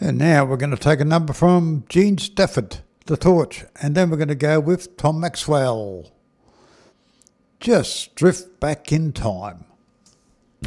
And now we're going to take a number from Gene Stafford, The Torch, and then we're going to go with Tom Maxwell, Just Drift Back in Time.